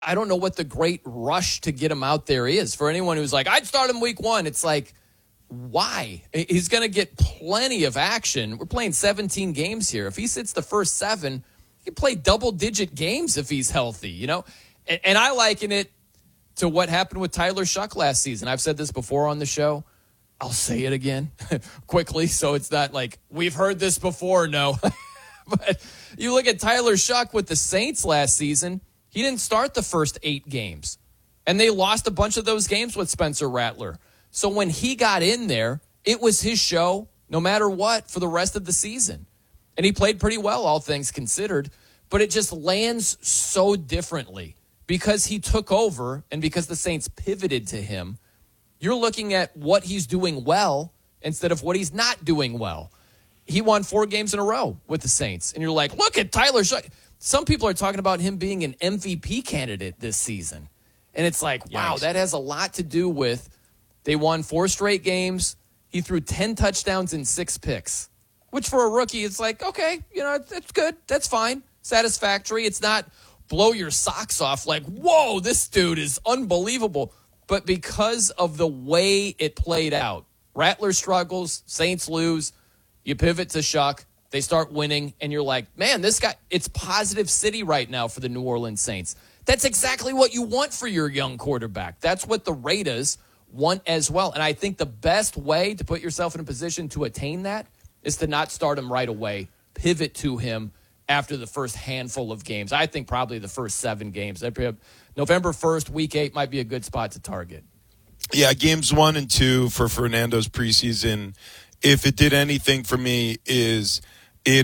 I don't know what the great rush to get him out there is. For anyone who's like, I'd start him week 1, it's like, why? He's going to get plenty of action. We're playing 17 games here. If he sits the first 7, he can play double-digit games if he's healthy, you know? And I liken it to what happened with Tyler Shuck last season. I've said this before on the show. I'll say it again quickly so it's not like, we've heard this before. No. But you look at Tyler Shuck with the Saints last season, he didn't start the first 8 games. And they lost a bunch of those games with Spencer Rattler. So when he got in there, it was his show no matter what for the rest of the season. And he played pretty well, all things considered. But it just lands so differently because he took over and because the Saints pivoted to him. You're looking at what he's doing well instead of what he's not doing well. He won 4 games in a row with the Saints. And you're like, look at Tyler Shuck. Some people are talking about him being an MVP candidate this season. And it's like, wow, that has a lot to do with they won 4 straight games. He threw 10 touchdowns and 6 picks, which for a rookie, it's like, okay, you know, that's good. That's fine. Satisfactory. It's not blow your socks off like, whoa, this dude is unbelievable. But because of the way it played out, Rattler struggles, Saints lose, you pivot to Shuck, they start winning, and you're like, man, this guy, it's positive city right now for the New Orleans Saints. That's exactly what you want for your young quarterback. That's what the Raiders want as well. And I think the best way to put yourself in a position to attain that is to not start him right away. Pivot to him after the first handful of games. I think probably the first 7 games. November 1st, week 8 might be a good spot to target. Yeah, games 1 and 2 for Fernando's preseason, if it did anything for me, is it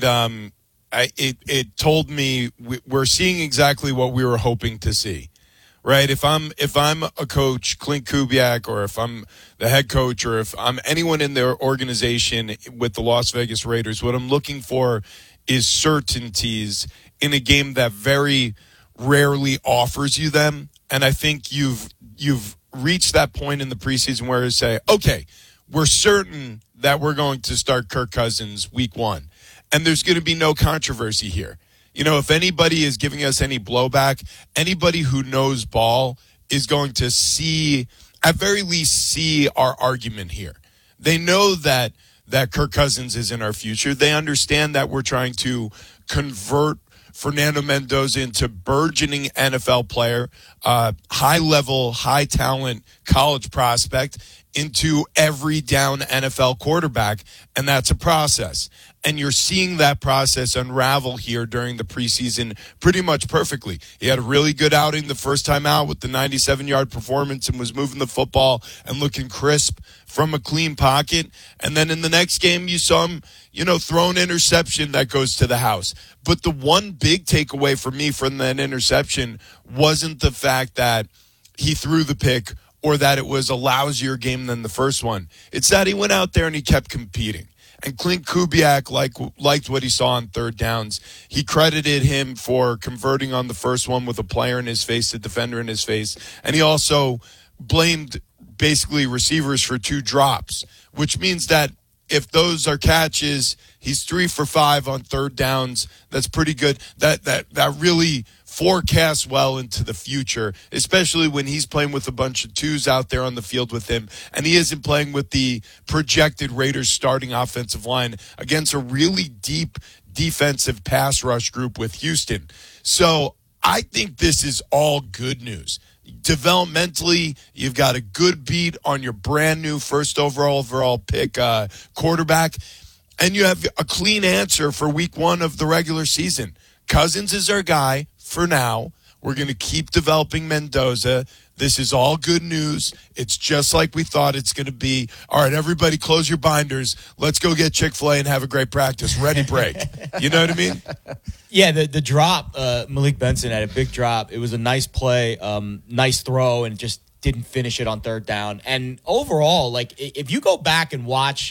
told me we're seeing exactly what we were hoping to see. Right? If I'm a coach, Clint Kubiak, or if I'm the head coach, or if I'm anyone in their organization with the Las Vegas Raiders, what I'm looking for is certainties in a game that very rarely offers you them. And I think you've reached that point in the preseason where you say, okay, we're certain that we're going to start Kirk Cousins week 1. And there's going to be no controversy here. You know, if anybody is giving us any blowback, anybody who knows ball is going to see, at very least, see our argument here. They know that Kirk Cousins is in our future. They understand that we're trying to convert Fernando Mendoza into burgeoning NFL player, high-level, high-talent college prospect into every down NFL quarterback, and that's a process. And you're seeing that process unravel here during the preseason pretty much perfectly. He had a really good outing the first time out with the 97-yard performance and was moving the football and looking crisp from a clean pocket. And then in the next game, you saw him, throw an interception that goes to the house. But the one big takeaway for me from that interception wasn't the fact that he threw the pick or that it was a lousier game than the first one. It's that he went out there and he kept competing. And Clint Kubiak liked what he saw on third downs. He credited him for converting on the first one with a player in his face, a defender in his face. And he also blamed basically receivers for 2 drops, which means that if those are catches, he's 3 for 5 on third downs. That's pretty good. That really forecasts well into the future, especially when he's playing with a bunch of 2s out there on the field with him, and he isn't playing with the projected Raiders starting offensive line against a really deep defensive pass rush group with Houston. So I think this is all good news. Developmentally, you've got a good beat on your brand new first overall pick quarterback, and you have a clean answer for week 1 of the regular season. Cousins is our guy for now. We're going to keep developing Mendoza. This is all good news. It's just like we thought it's going to be. All right, everybody close your binders. Let's go get Chick-fil-A and have a great practice. Ready, break. You know what I mean? Yeah, the drop, Malik Benson had a big drop. It was a nice play, nice throw, and just didn't finish it on third down. And overall, if you go back and watch,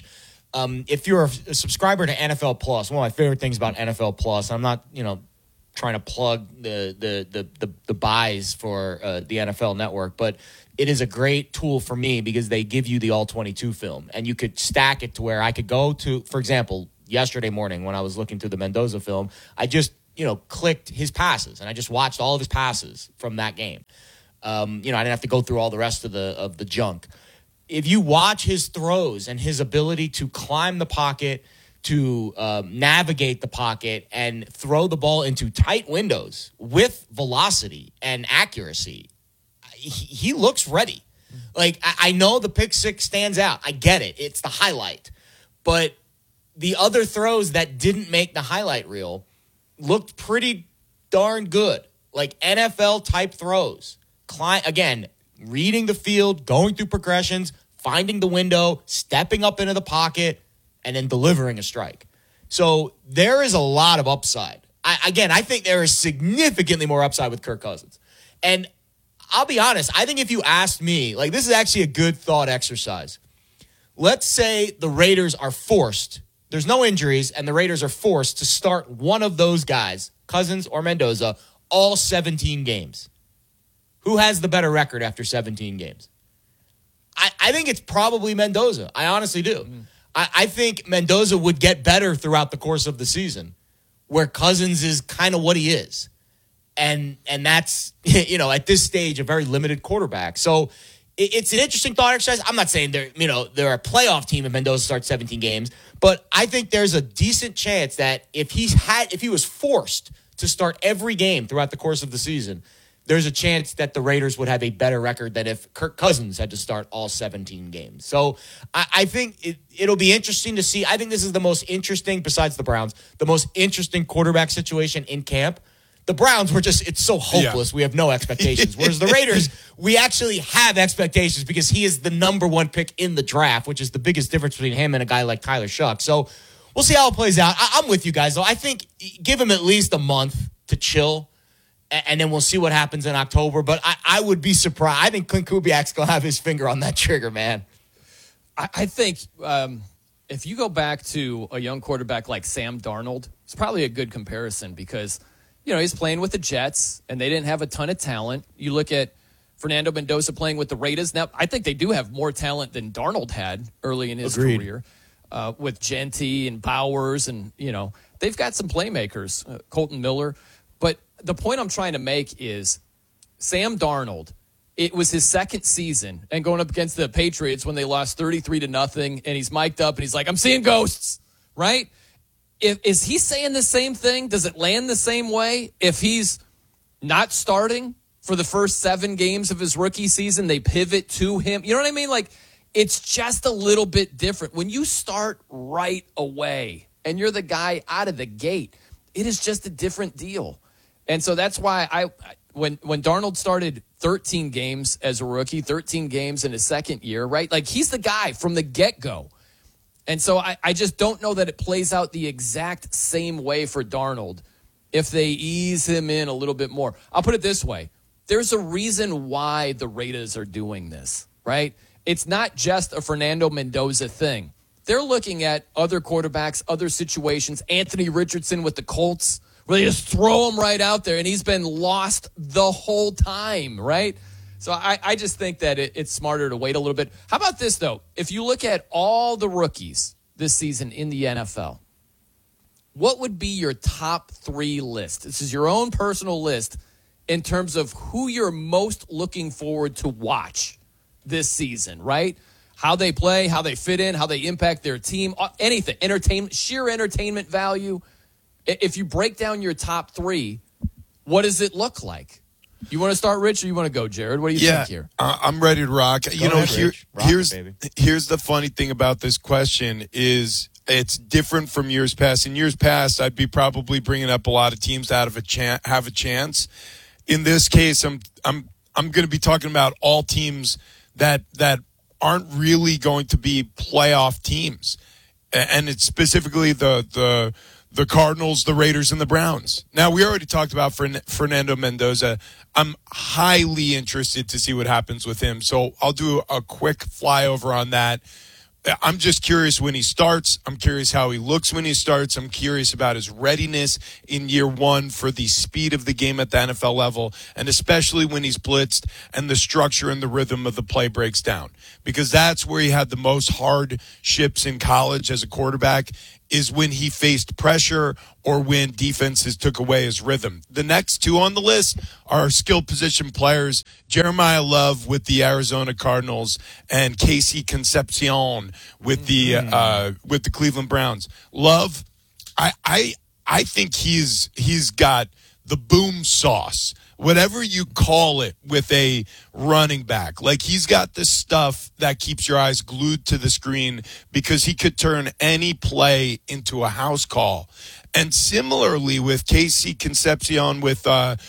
if you're a subscriber to NFL Plus, one of my favorite things about NFL Plus, I'm not, trying to plug the buys for the NFL Network, but it is a great tool for me because they give you the all-22 film, and you could stack it to where I could go to, for example, yesterday morning when I was looking through the Mendoza film, I just clicked his passes, and I just watched all of his passes from that game. I didn't have to go through all the rest of the junk. If you watch his throws and his ability to climb the pocket, to navigate the pocket and throw the ball into tight windows with velocity and accuracy, he looks ready. Like, I know the pick six stands out. I get it. It's the highlight. But the other throws that didn't make the highlight reel looked pretty darn good. Like NFL-type throws. Again, reading the field, going through progressions, finding the window, stepping up into the pocket, and then delivering a strike. So there is a lot of upside. I think there is significantly more upside with Kirk Cousins. And I'll be honest, I think if you asked me, like, this is actually a good thought exercise. Let's say the Raiders are forced, there's no injuries, and the Raiders are forced to start one of those guys, Cousins or Mendoza, all 17 games. Who has the better record after 17 games? I think it's probably Mendoza. I honestly do. I think Mendoza would get better throughout the course of the season, where Cousins is kind of what he is. And that's, at this stage, a very limited quarterback. So it's an interesting thought exercise. I'm not saying they're a playoff team if Mendoza starts 17 games, but I think there's a decent chance that if he was forced to start every game throughout the course of the season, there's a chance that the Raiders would have a better record than if Kirk Cousins had to start all 17 games. So I think it'll be interesting to see. I think this is the most interesting, besides the Browns, the most interesting quarterback situation in camp. The Browns it's so hopeless. Yeah. We have no expectations. Whereas the Raiders, we actually have expectations because he is the number one pick in the draft, which is the biggest difference between him and a guy like Tyler Shuck. So we'll see how it plays out. I'm with you guys, though. I think give him at least a month to chill, and then we'll see what happens in October. But I would be surprised. I think Clint Kubiak's going to have his finger on that trigger, man. I think if you go back to a young quarterback like Sam Darnold, it's probably a good comparison because – he's playing with the Jets, and they didn't have a ton of talent. You look at Fernando Mendoza playing with the Raiders. Now, I think they do have more talent than Darnold had early in his career with Genty and Bowers. And, they've got some playmakers, Colton Miller. But the point I'm trying to make is Sam Darnold, it was his second season, and going up against the Patriots when they lost 33-0, and he's mic'd up, and he's like, I'm seeing ghosts, right? Is he saying the same thing? Does it land the same way? If he's not starting for the first 7 games of his rookie season, they pivot to him. You know what I mean? Like, it's just a little bit different. When you start right away and you're the guy out of the gate, it is just a different deal. And so that's why when Darnold started 13 games as a rookie, 13 games in his second year, right? Like, he's the guy from the get-go. And so I just don't know that it plays out the exact same way for Darnold if they ease him in a little bit more. I'll put it this way. There's a reason why the Raiders are doing this, right? It's not just a Fernando Mendoza thing. They're looking at other quarterbacks, other situations. Anthony Richardson with the Colts, where they just throw him right out there, and he's been lost the whole time, right? So I just think that it's smarter to wait a little bit. How about this, though? If you look at all the rookies this season in the NFL, what would be your top 3 list? This is your own personal list in terms of who you're most looking forward to watch this season, right? How they play, how they fit in, how they impact their team, anything. Entertainment, sheer entertainment value. If you break down your top 3, what does it look like? You want to start, Rich, or you want to go, Jared? What do you think here? I'm ready to rock. Here's the funny thing about this question is it's different from years past. In years past, I'd be probably bringing up a lot of teams that have a chance. In this case, I'm going to be talking about all teams that aren't really going to be playoff teams, and it's specifically the Cardinals, the Raiders, and the Browns. Now, we already talked about Fernando Mendoza. I'm highly interested to see what happens with him, so I'll do a quick flyover on that. I'm just curious when he starts. I'm curious how he looks when he starts. I'm curious about his readiness in year 1 for the speed of the game at the NFL level, and especially when he's blitzed and the structure and the rhythm of the play breaks down, because that's where he had the most hardships in college as a quarterback, is when he faced pressure or when defenses took away his rhythm. The next two on the list are skill position players, Jeremiah Love with the Arizona Cardinals and Casey Concepcion with the Cleveland Browns. Love, I think he's got the boom sauce, whatever you call it, with a running back. Like, he's got this stuff that keeps your eyes glued to the screen because he could turn any play into a house call. And similarly with Casey Concepcion with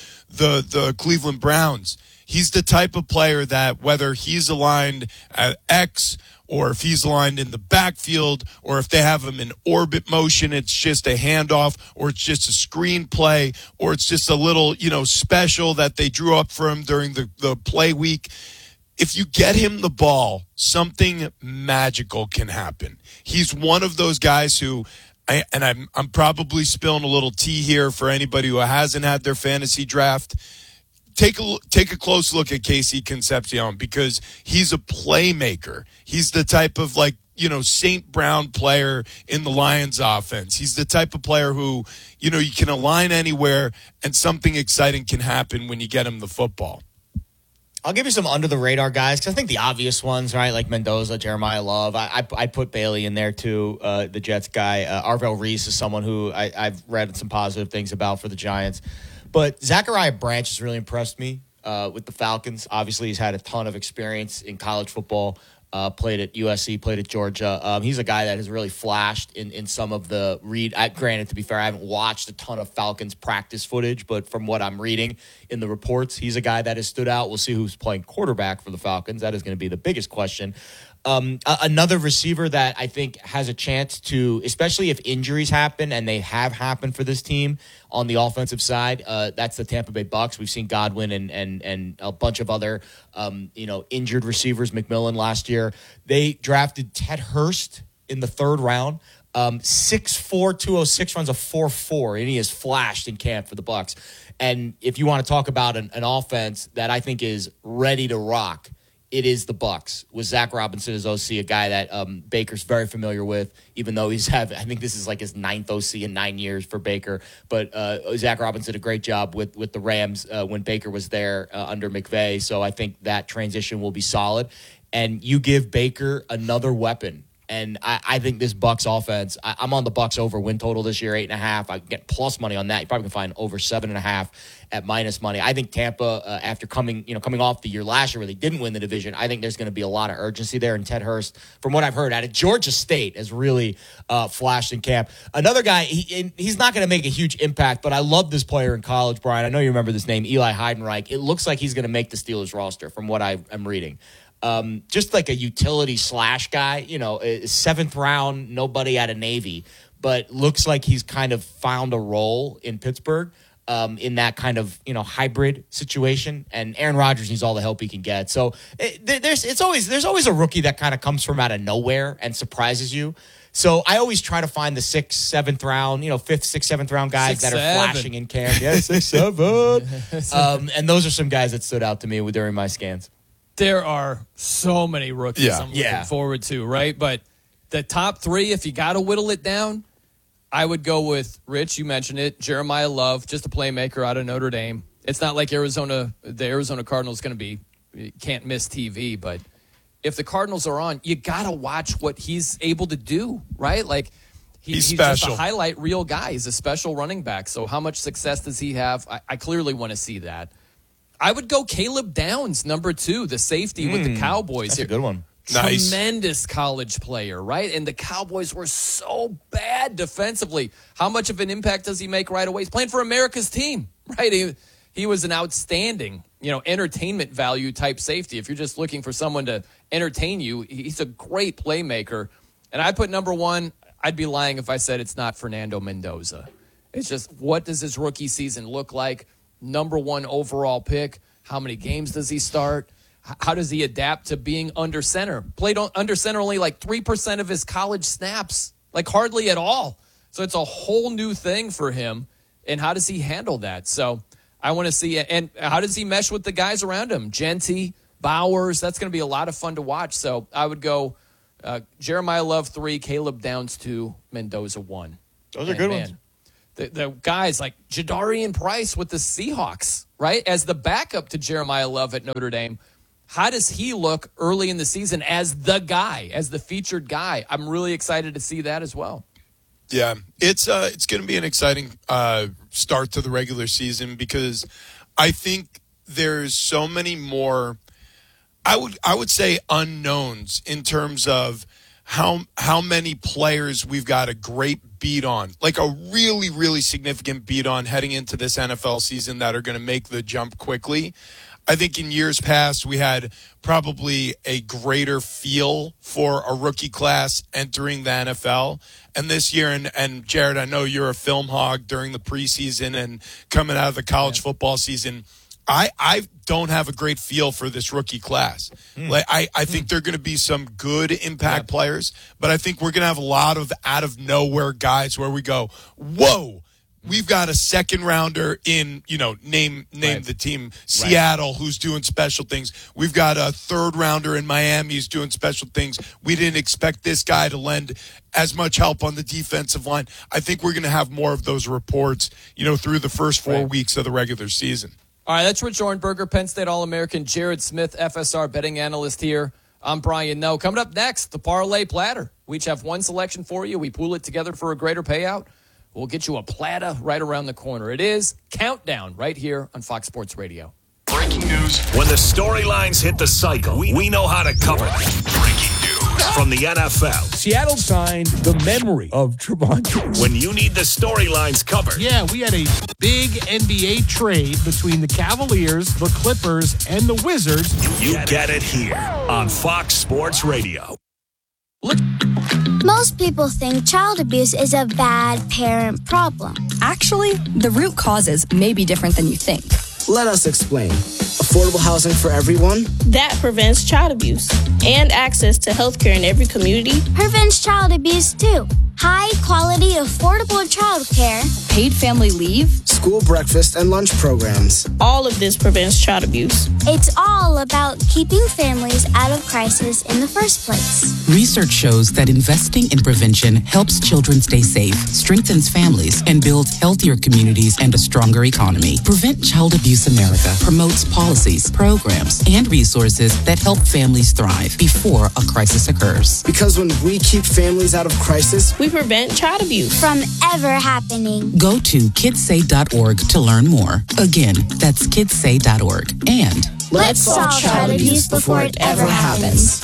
the Cleveland Browns, he's the type of player that whether he's aligned at X or if he's aligned in the backfield, or if they have him in orbit motion, it's just a handoff, or it's just a screen play, or it's just a little, special that they drew up for him during the play week. If you get him the ball, something magical can happen. He's one of those guys who, I'm probably spilling a little tea here for anybody who hasn't had their fantasy draft. Take a close look at Casey Concepcion because he's a playmaker. He's the type of St. Brown player in the Lions offense. He's the type of player who, you can align anywhere and something exciting can happen when you get him the football. I'll give you some under the radar guys because I think the obvious ones, right, like Mendoza, Jeremiah Love. I put Bailey in there too, the Jets guy. Arvell Reese is someone who I've read some positive things about for the Giants. But Zachariah Branch has really impressed me with the Falcons. Obviously, he's had a ton of experience in college football, played at USC, played at Georgia. He's a guy that has really flashed in some of the read. Granted, to be fair, I haven't watched a ton of Falcons practice footage, but from what I'm reading in the reports, he's a guy that has stood out. We'll see who's playing quarterback for the Falcons. That is going to be the biggest question. Another receiver that I think has a chance to, especially if injuries happen, and they have happened for this team on the offensive side, that's the Tampa Bay Bucks. We've seen Godwin and a bunch of other, injured receivers, McMillan last year. They drafted Ted Hurst in the third round. 6'4", 206, runs a 4.4, and he has flashed in camp for the Bucks. And if you want to talk about an offense that I think is ready to rock, it is the Bucks with Zach Robinson as OC, a guy that Baker's very familiar with, even though I think this is like his 9th OC in 9 years for Baker. But Zach Robinson did a great job with the Rams when Baker was there under McVay. So I think that transition will be solid. And you give Baker another weapon. And I think this Bucks offense, I'm on the Bucks over win total this year, 8.5. I get plus money on that. You probably can find over 7.5 at minus money. I think Tampa, after coming off the year last year where they didn't win the division, I think there's going to be a lot of urgency there. And Ted Hurst, from what I've heard, out of Georgia State, has really flashed in camp. Another guy, he's not going to make a huge impact, but I love this player in college, Brian. I know you remember this name, Eli Heidenreich. It looks like he's going to make the Steelers roster from what I'm reading. Just like a utility slash guy, 7th round, nobody out of Navy, but looks like he's kind of found a role in Pittsburgh in that kind of, hybrid situation. And Aaron Rodgers needs all the help he can get. So there's always a rookie that kind of comes from out of nowhere and surprises you. So I always try to find the 6th, 7th round, 5th, 6th, 7th round guys that are flashing in camp. Yeah, 6, 7. And those are some guys that stood out to me during my scans. There are so many rookies I'm looking forward to, right? But the top 3, if you got to whittle it down, I would go with Rich. You mentioned it, Jeremiah Love, just a playmaker out of Notre Dame. It's not like the Arizona Cardinals going to be can't miss TV, but if the Cardinals are on, you got to watch what he's able to do, right? Like he's just a highlight reel guy. He's a special running back. So how much success does he have? I clearly want to see that. I would go Caleb Downs, number 2, the safety with the Cowboys. That's a good one. Nice. Tremendous college player, right? And the Cowboys were so bad defensively. How much of an impact does he make right away? He's playing for America's team, right? He was an outstanding, entertainment value type safety. If you're just looking for someone to entertain you, he's a great playmaker. And I'd put number 1. I'd be lying if I said it's not Fernando Mendoza. It's just, what does his rookie season look like? Number 1 overall pick. How many games does he start? How does he adapt to being under center? Played under center only like 3% of his college snaps, like hardly at all. So it's a whole new thing for him. And how does he handle that? So I want to see it. And how does he mesh with the guys around him? Genty, Bowers, that's going to be a lot of fun to watch. So I would go Jeremiah Love 3, Caleb Downs 2, Mendoza 1. Those are good ones. The guys like Jadarian Price with the Seahawks, right? As the backup to Jeremiah Love at Notre Dame. How does he look early in the season as the guy, as the featured guy? I'm really excited to see that as well. Yeah, it's going to be an exciting start to the regular season because I think there's so many more, I would say, unknowns in terms of how many players we've got a great beat on, like a really, really significant beat on heading into this NFL season that are going to make the jump quickly. I think in years past, we had probably a greater feel for a rookie class entering the NFL. And this year, and Jared, I know you're a film hog during the preseason and coming out of the college football season. I don't have a great feel for this rookie class. Like I think they're going to be some good impact players, but I think we're going to have a lot of out of nowhere guys where we go, whoa. We've got a second rounder in, name the team, Seattle, who's doing special things. We've got a third rounder in Miami who's doing special things. We didn't expect this guy to lend as much help on the defensive line. I think we're going to have more of those reports, through the first 4 weeks of the regular season. All right, that's Rich Orenberger, Penn State All-American, Jared Smith, FSR betting analyst here. I'm Brian Noe. Coming up next, the Parlay Platter. We each have one selection for you. We pool it together for a greater payout. We'll get you a platter right around the corner. It is Countdown right here on Fox Sports Radio. Breaking news. When the storylines hit the cycle, we know how to cover them. Breaking news from the NFL. Seattle signed the memory of Trevon. When you need the storylines covered. Yeah, we had a big NBA trade between the Cavaliers, the Clippers, and the Wizards. You get it here on Fox Sports Radio. Most people think child abuse is a bad parent problem. Actually, the root causes may be different than you think. Let us explain. Affordable housing for everyone? That prevents child abuse and access to healthcare in every community. Prevents child abuse too. High quality, affordable childcare. Paid family leave. School breakfast and lunch programs. All of this prevents child abuse. It's all about keeping families out of crisis in the first place. Research shows that investing in prevention helps children stay safe, strengthens families, and builds healthier communities and a stronger economy. Prevent Child Abuse America promotes policies, programs, and resources that help families thrive before a crisis occurs. Because when we keep families out of crisis, we prevent child abuse from ever happening. Go to kidssay.org to learn more. Again, that's kidssay.org. And let's solve child abuse before it ever happens.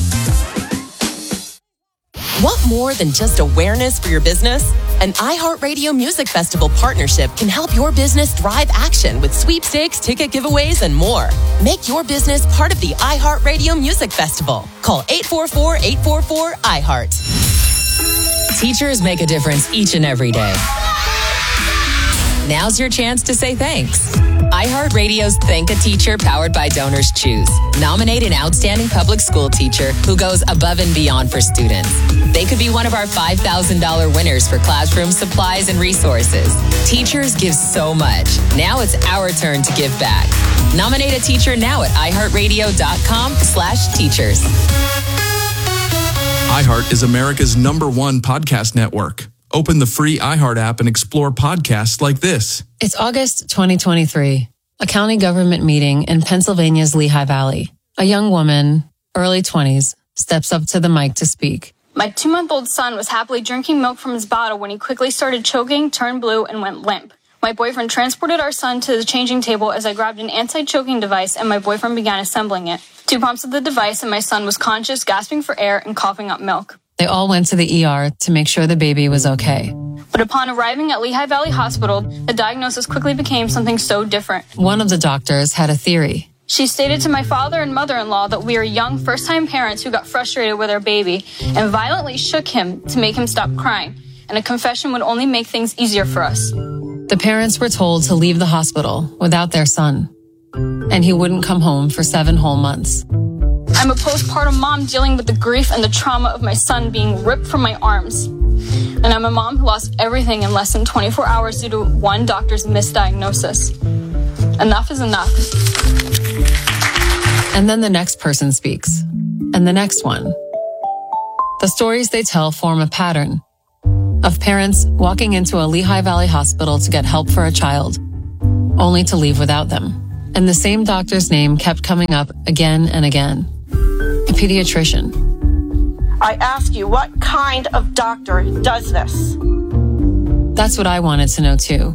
Want more than just awareness for your business? An iHeartRadio Music Festival partnership can help your business drive action with sweepstakes, ticket giveaways, and more. Make your business part of the iHeartRadio Music Festival. Call 844-844-iHeart. Teachers make a difference each and every day. Now's your chance to say thanks. iHeartRadio's Thank a Teacher, powered by Donors Choose. Nominate an outstanding public school teacher who goes above and beyond for students. They could be one of our $5,000 winners for classroom supplies and resources. Teachers give so much. Now it's our turn to give back. Nominate a teacher now at iHeartRadio.com/teachers. iHeart is America's #1 podcast network. Open the free iHeart app and explore podcasts like this. It's August 2023, a county government meeting in Pennsylvania's Lehigh Valley. A young woman, early 20s, steps up to the mic to speak. My 2-month-old son was happily drinking milk from his bottle when he quickly started choking, turned blue, and went limp. My boyfriend transported our son to the changing table as I grabbed an anti-choking device and my boyfriend began assembling it. 2 pumps of the device and my son was conscious, gasping for air, and coughing up milk. They all went to the ER to make sure the baby was okay. But upon arriving at Lehigh Valley Hospital, the diagnosis quickly became something so different. One of the doctors had a theory. She stated to my father and mother-in-law that we are young first-time parents who got frustrated with our baby and violently shook him to make him stop crying, and a confession would only make things easier for us. The parents were told to leave the hospital without their son, and he wouldn't come home for 7 whole months. I'm a postpartum mom dealing with the grief and the trauma of my son being ripped from my arms. And I'm a mom who lost everything in less than 24 hours due to one doctor's misdiagnosis. Enough is enough. And then the next person speaks, and the next one. The stories they tell form a pattern of parents walking into a Lehigh Valley hospital to get help for a child, only to leave without them. And the same doctor's name kept coming up again and again. A pediatrician. I ask you, what kind of doctor does this? That's what I wanted to know too.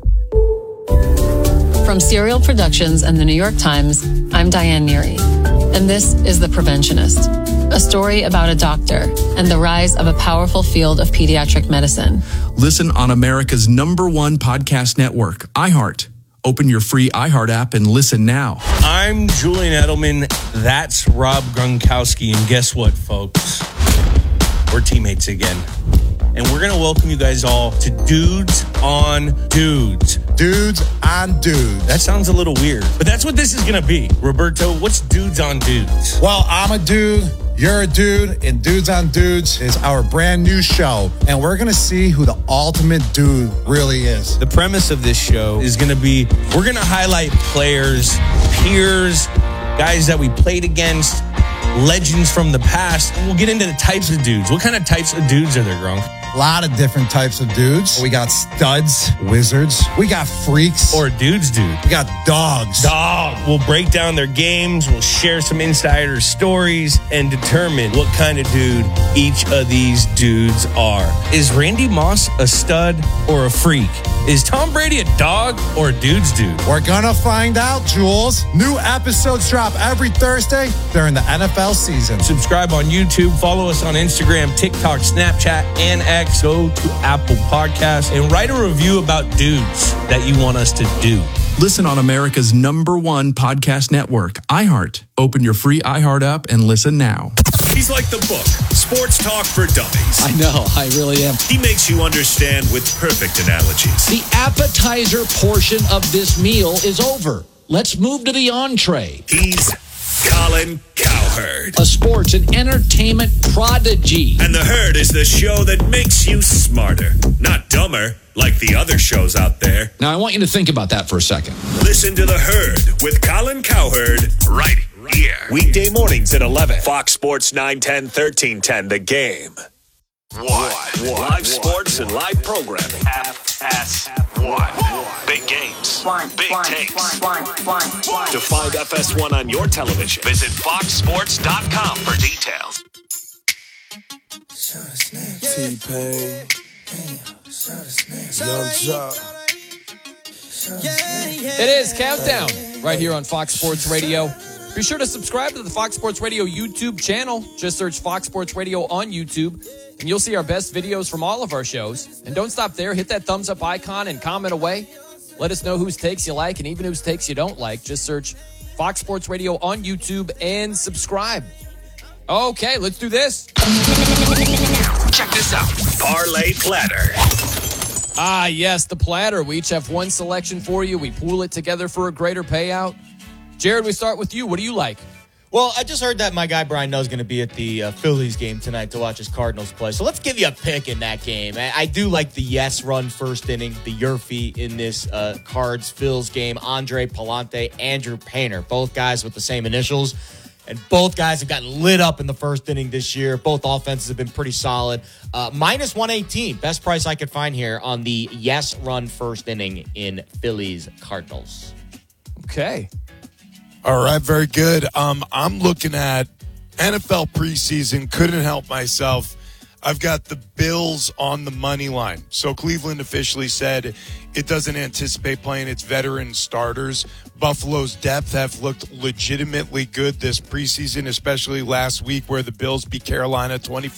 From Serial Productions and the New York Times, I'm Diane Neary, and this is The Preventionist, a story about a doctor and the rise of a powerful field of pediatric medicine. Listen on America's #1 podcast network, iHeart. Open your free iHeart app and listen now. I'm Julian Edelman. That's Rob Gronkowski. And guess what, folks? We're teammates again. And we're going to welcome you guys all to Dudes on Dudes. Dudes on Dudes. That sounds a little weird, but that's what this is going to be. Roberto, what's Dudes on Dudes? Well, I'm a dude. You're a dude, and Dudes on Dudes is our brand new show, and we're going to see who the ultimate dude really is. The premise of this show is going to be, we're going to highlight players, peers, guys that we played against, legends from the past, and we'll get into the types of dudes. What kind of types of dudes are there, Gronk? A lot of different types of dudes. We got studs, wizards. We got freaks. Or dudes, dude. We got dogs. We'll break down their games. We'll share some insider stories and determine what kind of dude each of these dudes are. Is Randy Moss a stud or a freak? Is Tom Brady a dog or a dude's dude? We're gonna find out, Jules. New episodes drop every Thursday during the NFL season. Subscribe on YouTube. Follow us on Instagram, TikTok, Snapchat, and X. Go to Apple Podcasts and write a review about dudes that you want us to do. Listen on America's #1 podcast network, iHeart. Open your free iHeart app and listen now. He's like the book, Sports Talk for Dummies. I know, I really am. He makes you understand with perfect analogies. The appetizer portion of this meal is over. Let's move to the entree. He's Colin Cowherd. A sports and entertainment prodigy. And The Herd is the show that makes you smarter, not dumber, like the other shows out there. Now, I want you to think about that for a second. Listen to The Herd with Colin Cowherd right here. Weekday mornings at 11. Fox Sports 910, 1310, The Game. What? Live sports and live programming. FS1. Big games. Big takes. To find FS1 on your television, visit foxsports.com for details. T-Pain. Young Jock. It is Countdown right here on Fox Sports Radio. Be sure to subscribe to the Fox Sports Radio YouTube channel. Just search Fox Sports Radio on YouTube, and you'll see our best videos from all of our shows. And don't stop there. Hit that thumbs up icon and comment away. Let us know whose takes you like and even whose takes you don't like. Just search Fox Sports Radio on YouTube and subscribe. Okay, let's do this. Check this out. Parlay Platter. Ah, yes, the platter. We each have one selection for you. We pool it together for a greater payout. Jared, we start with you. What do you like? Well, I just heard that my guy Brian Noe's going to be at the Phillies game tonight to watch his Cardinals play. So let's give you a pick in that game. I do like the yes run first inning, the Yurfie in this Cards-Phils game. Andre Palante, Andrew Painter, both guys with the same initials. And both guys have gotten lit up in the first inning this year. Both offenses have been pretty solid. Minus 118, best price I could find here on the yes run first inning in Phillies Cardinals. Okay. All right, very good. I'm looking at NFL preseason. Couldn't help myself. I've got the Bills on the money line. So Cleveland officially said it doesn't anticipate playing its veteran starters. Buffalo's depth have looked legitimately good this preseason, especially last week where the Bills beat Carolina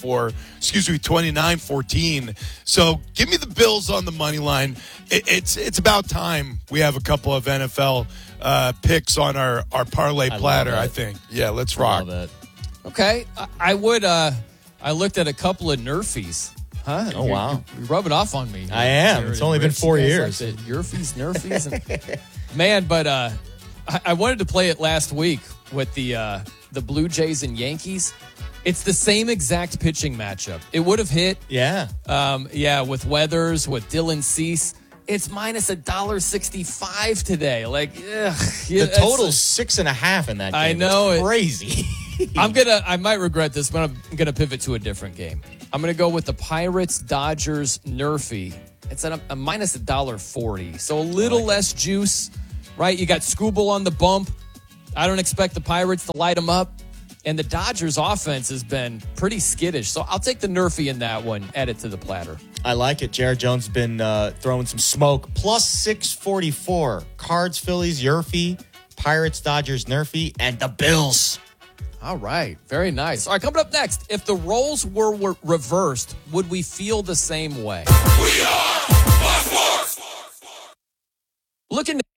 29-14. So give me the Bills on the money line. It's about time we have a couple of NFL picks on our parlay platter, I think. Yeah, let's rock. Okay. I would I looked at a couple of Nerfies. Huh? Oh, wow. You're rubbing off on me. I am. It's only been 4 years. Like Nerfies. Man, but I wanted to play it last week with the Blue Jays and Yankees. It's the same exact pitching matchup. It would have hit. Yeah. With Weathers, with Dylan Cease. It's minus $1.65 today. Like, the total's 6.5 in that game. I know. It's crazy. I might regret this, but I'm gonna pivot to a different game. I'm going to go with the Pirates, Dodgers, Nerfy. It's at a minus $1.40. So a little less juice, right? You got Skubal on the bump. I don't expect the Pirates to light them up. And the Dodgers offense has been pretty skittish. So I'll take the Nerfy in that one, add it to the platter. I like it. Jared Jones has been throwing some smoke. Plus 644. Cards, Phillies, Nerfy, Pirates, Dodgers, Nerfy, and the Bills. All right. Very nice. All right, coming up next, if the roles were reversed, would we feel the same way? We are Fox Sports. Looking to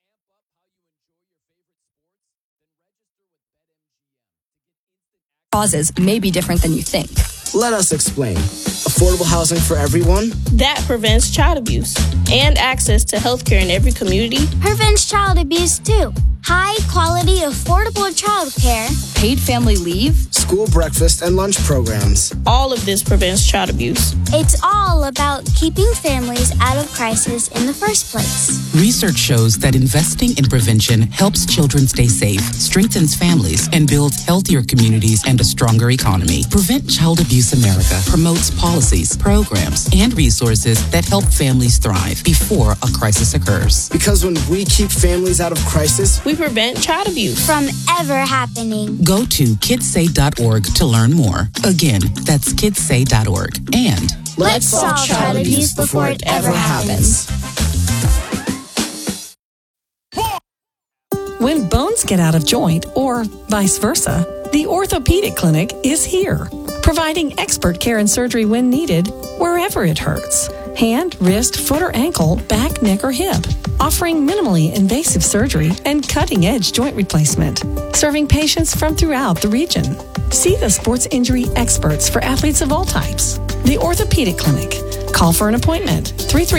Causes may be different than you think. Let us explain. Affordable housing for everyone. That prevents child abuse and access to healthcare in every community. Prevents child abuse too. High quality, affordable childcare. Paid family leave. School breakfast and lunch programs. All of this prevents child abuse. It's all about keeping families out of crisis in the first place. Research shows that investing in prevention helps children stay safe, strengthens families, and builds healthier communities and a stronger economy. Prevent Child Abuse America promotes policies, programs, and resources that help families thrive before a crisis occurs. Because when we keep families out of crisis, we prevent child abuse from ever happening. Go to kidssay.org to learn more. Again, that's kidssay.org. And let's solve child abuse before it ever happens. When bones get out of joint, or vice versa, the Orthopedic Clinic is here, providing expert care and surgery when needed, wherever it hurts. Hand, wrist, foot or ankle, back, neck, or hip. Offering minimally invasive surgery and cutting-edge joint replacement. Serving patients from throughout the region. See the sports injury experts for athletes of all types. The Orthopedic Clinic. Call for an appointment,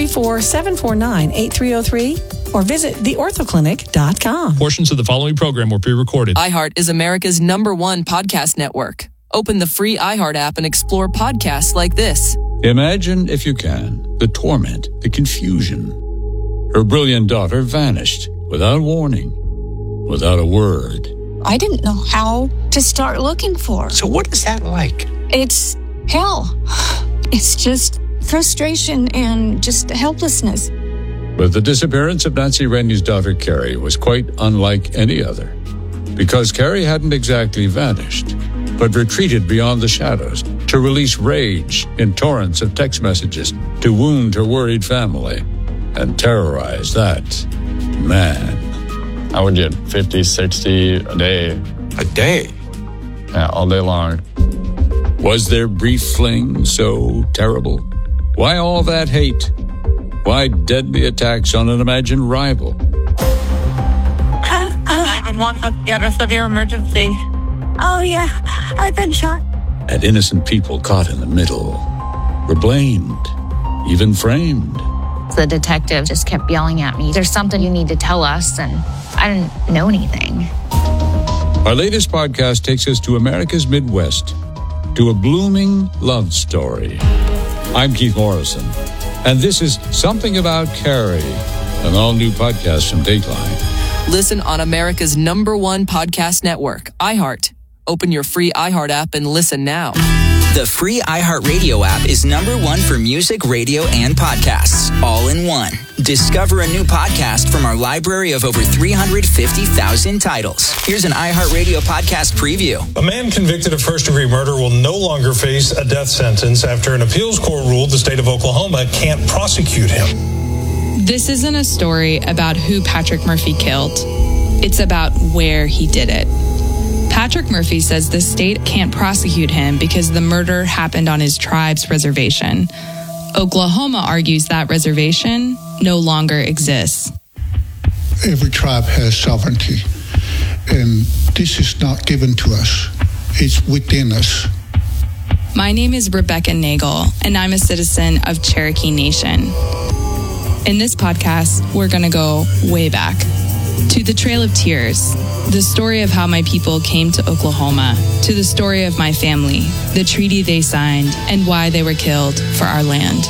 334-749-8303, or visit theorthoclinic.com. Portions of the following program were pre-recorded. iHeart is America's #1 podcast network. Open the free iHeart app and explore podcasts like this. Imagine, if you can, the torment, the confusion. Her brilliant daughter vanished without warning, without a word. I didn't know how to start looking for her. So what is that like? It's hell. It's just frustration and just helplessness. But the disappearance of Nancy Rennie's daughter, Carrie, was quite unlike any other. Because Carrie hadn't exactly vanished, but retreated beyond the shadows to release rage in torrents of text messages to wound her worried family and terrorize that man. I would get 50, 60 a day. A day? Yeah, all day long. Was their brief fling so terrible? Why all that hate? Why deadly attacks on an imagined rival? 911, get a severe emergency. Oh, yeah, I've been shot. And innocent people caught in the middle were blamed, even framed. The detective just kept yelling at me, "There's something you need to tell us," and I didn't know anything. Our latest podcast takes us to America's Midwest, to a blooming love story. I'm Keith Morrison, and this is Something About Carrie, an all-new podcast from Dateline. Listen on America's #1 podcast network, iHeart. Open your free iHeart app and listen now. The free iHeartRadio app is #1 for music, radio, and podcasts, all in one. Discover a new podcast from our library of over 350,000 titles. Here's an iHeartRadio podcast preview. A man convicted of first-degree murder will no longer face a death sentence after an appeals court ruled the state of Oklahoma can't prosecute him. This isn't a story about who Patrick Murphy killed. It's about where he did it. Patrick Murphy says the state can't prosecute him because the murder happened on his tribe's reservation. Oklahoma argues that reservation no longer exists. Every tribe has sovereignty, and this is not given to us. It's within us. My name is Rebecca Nagel, and I'm a citizen of Cherokee Nation. In this podcast, we're going to go way back to the Trail of Tears, the story of how my people came to Oklahoma, to the story of my family, the treaty they signed, and why they were killed for our land.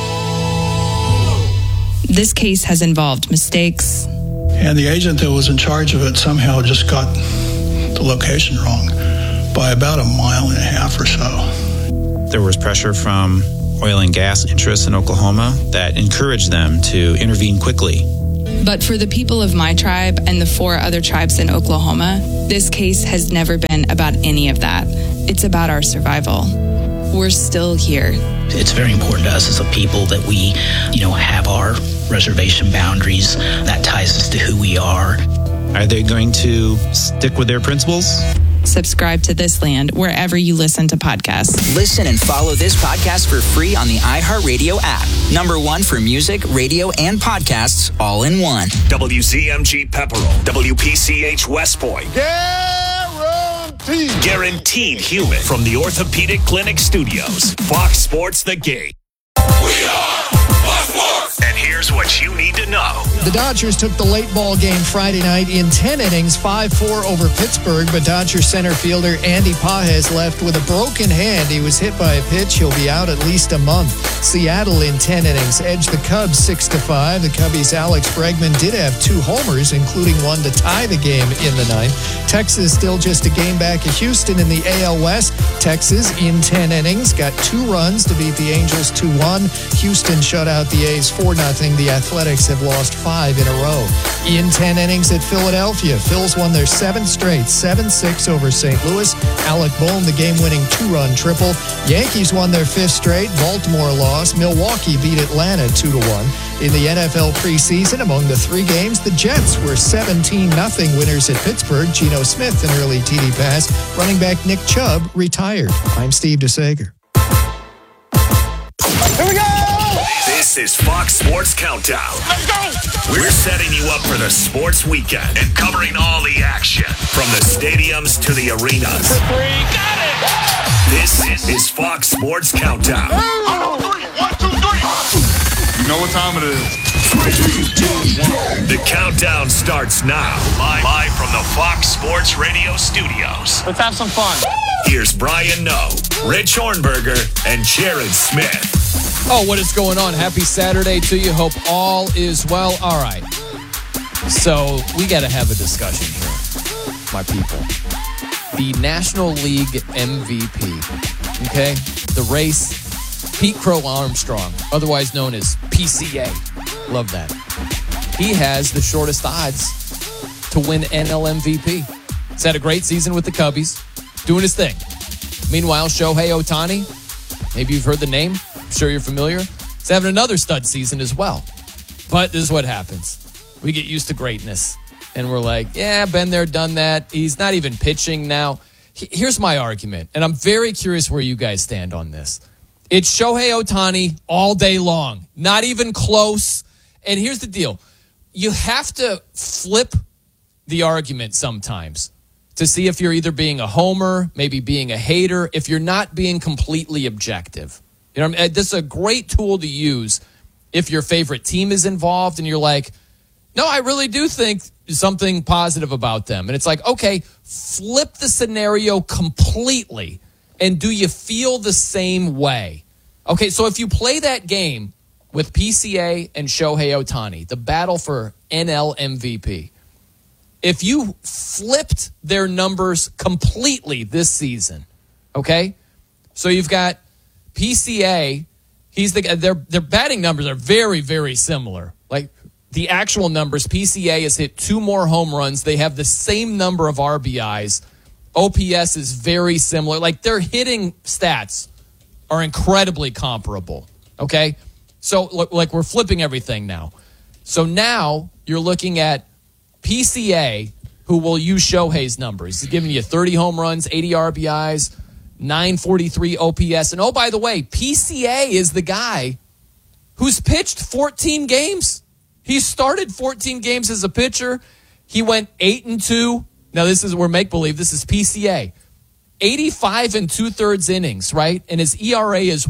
This case has involved mistakes. And the agent that was in charge of it somehow just got the location wrong by about 1.5 miles or so. There was pressure from oil and gas interests in Oklahoma that encouraged them to intervene quickly. But for the people of my tribe and the 4 other tribes in Oklahoma, this case has never been about any of that. It's about our survival. We're still here. It's very important to us as a people that we, have our reservation boundaries. That ties us to who we are. Are they going to stick with their principles? Subscribe to This Land wherever you listen to podcasts. Listen and follow this podcast for free on the iHeartRadio app. #1 for music, radio, and podcasts all in one. WZMG Pepperell, WPCH West Point. Guaranteed human from the Orthopedic Clinic Studios. Fox Sports The Gate. We are Fox Sports. And here's what you need to know. The Dodgers took the late ball game Friday night in 10 innings, 5-4 over Pittsburgh, but Dodgers center fielder Andy Pages left with a broken hand. He was hit by a pitch. He'll be out at least a month. Seattle in 10 innings edged the Cubs 6-5. The Cubbies' Alex Bregman did have 2 homers, including one to tie the game in the ninth. Texas still just a game back of Houston in the AL West. Texas in 10 innings got 2 runs to beat the Angels 2-1. Houston shut out the A's 4-0. The Athletics have lost 5 in a row. In 10 innings at Philadelphia, Phils won their 7th straight, 7-6 over St. Louis. Alec Bohm, the game-winning 2-run triple. Yankees won their 5th straight. Baltimore lost. Milwaukee beat Atlanta 2-1. In the NFL preseason, among the 3 games, the Jets were 17-0 winners at Pittsburgh. Geno Smith, an early TD pass. Running back Nick Chubb retired. I'm Steve DeSager. Here we go! This is Fox Sports Countdown. Let's go! We're setting you up for the sports weekend and covering all the action from the stadiums to the arenas. For 3, got it! This is Fox Sports Countdown. 1, 2, 3. You know what time it is. 3, 2, 1. The countdown starts now. Live from the Fox Sports Radio studios. Let's have some fun. Here's Brian Noe, Rich Hornberger, and Jared Smith. Oh, what is going on? Happy Saturday to you. Hope all is well. All right. So we got to have a discussion here, my people. The National League MVP, okay? The race, Pete Crow Armstrong, otherwise known as PCA. Love that. He has the shortest odds to win NL MVP. He's had a great season with the Cubbies, doing his thing. Meanwhile, Shohei Ohtani, maybe you've heard the name. I'm sure you're familiar. He's having another stud season as well. But this is what happens. We get used to greatness. And we're like, yeah, been there, done that. He's not even pitching now. Here's my argument. And I'm very curious where you guys stand on this. It's Shohei Ohtani all day long. Not even close. And here's the deal. You have to flip the argument sometimes to see if you're either being a homer, maybe being a hater, if you're not being completely objective. You know, this is a great tool to use if your favorite team is involved and you're like, no, I really do think something positive about them. And it's like, okay, flip the scenario completely. And do you feel the same way? Okay, so if you play that game with PCA and Shohei Ohtani, the battle for NL MVP, if you flipped their numbers completely this season, okay? So you've got PCA, their batting numbers are very, very similar. Like the actual numbers, PCA has hit 2 more home runs. They have the same number of RBIs. OPS is very similar. Like their hitting stats are incredibly comparable. Okay? So like we're flipping everything now. So now you're looking at PCA, who will use Shohei's numbers. He's giving you 30 home runs, 80 RBIs, 943 OPS. And oh, by the way, PCA is the guy who's pitched 14 games. He started 14 games as a pitcher. He went 8-2. Now, this is where make-believe. This is PCA. 85 2/3 innings, right? And his ERA is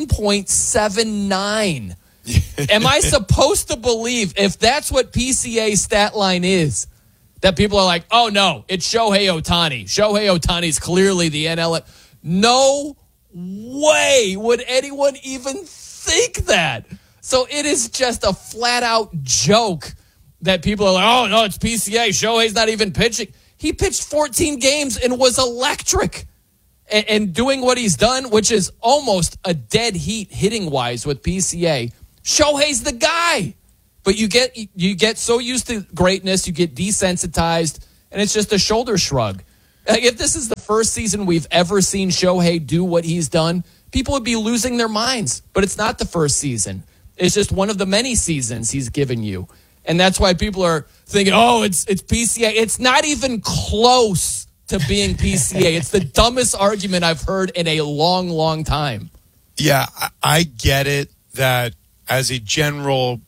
1.79. Am I supposed to believe, if that's what PCA's stat line is, that people are like, oh, no, it's Shohei Ohtani. Shohei Ohtani's clearly the NL. No way would anyone even think that. So it is just a flat-out joke that people are like, oh, no, it's PCA. Shohei's not even pitching. He pitched 14 games and was electric. and doing what he's done, which is almost a dead heat hitting-wise with PCA, Shohei's the guy. But you get so used to greatness, you get desensitized, and it's just a shoulder shrug. If this is the first season we've ever seen Shohei do what he's done, people would be losing their minds. But it's not the first season. It's just one of the many seasons he's given you. And that's why people are thinking, oh, it's PCA. It's not even close to being PCA. It's the dumbest argument I've heard in a long, long time. Yeah, I get it that as a general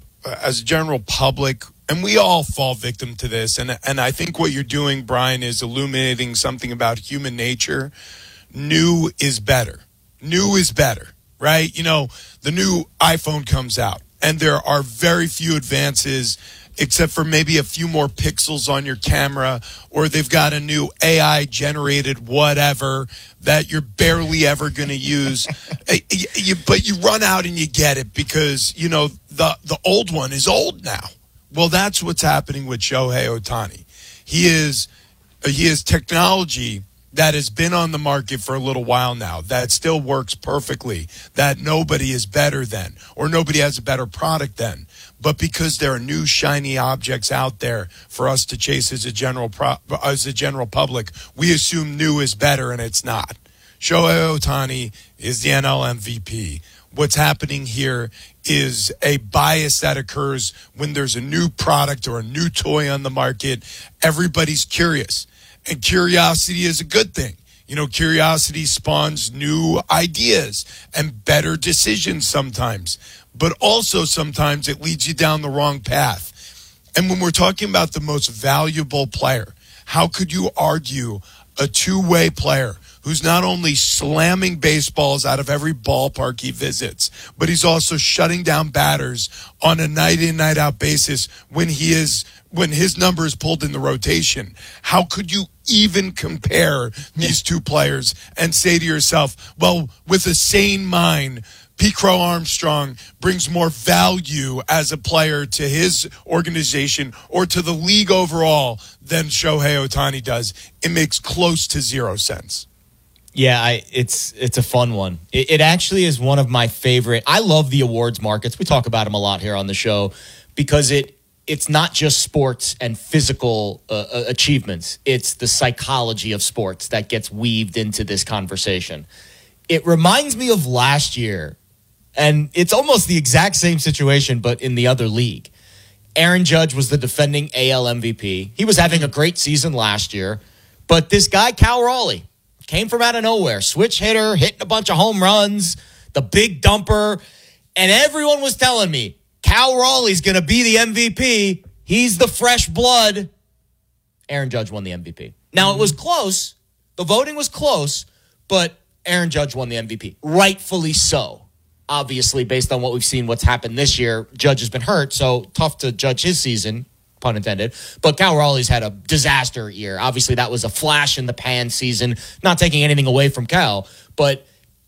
public, and we all fall victim to this, and I think what you're doing, Brian, is illuminating something about human nature. New is better. New is better, right? You know, the new iPhone comes out, and there are very few advances except for maybe a few more pixels on your camera, or they've got a new AI-generated whatever that you're barely ever going to use. But you run out and you get it because, you know, the old one is old now. Well, that's what's happening with Shohei Ohtani. He is technology that has been on the market for a little while now, that still works perfectly, that nobody is better than, or nobody has a better product than. But because there are new shiny objects out there for us to chase as a general public, we assume new is better, and it's not. Shohei Ohtani is the NL MVP. What's happening here is a bias that occurs when there's a new product or a new toy on the market. Everybody's curious, and curiosity is a good thing. You know, curiosity spawns new ideas and better decisions sometimes, but also sometimes it leads you down the wrong path. And when we're talking about the most valuable player, how could you argue a two-way player who's not only slamming baseballs out of every ballpark he visits, but he's also shutting down batters on a night-in, night-out basis when his number is pulled in the rotation? How could you even compare these two players and say to yourself, well, with a sane mind, Pete Crow Armstrong brings more value as a player to his organization or to the league overall than Shohei Ohtani does? It makes close to zero sense. Yeah, it's a fun one. It actually is one of my favorite. I love the awards markets. We talk about them a lot here on the show because it's not just sports and physical achievements. It's the psychology of sports that gets weaved into this conversation. It reminds me of last year, and it's almost the exact same situation, but in the other league. Aaron Judge was the defending AL MVP. He was having a great season last year, but this guy, Cal Raleigh, came from out of nowhere, switch hitter, hitting a bunch of home runs, the big dumper, and everyone was telling me, Cal Raleigh's going to be the MVP. He's the fresh blood. Aaron Judge won the MVP. Now, it was close. The voting was close, but Aaron Judge won the MVP. Rightfully so. Obviously, based on what we've seen, what's happened this year, Judge has been hurt, so tough to judge his season, pun intended. But Cal Raleigh's had a disaster year. Obviously, that was a flash in the pan season, not taking anything away from Cal, but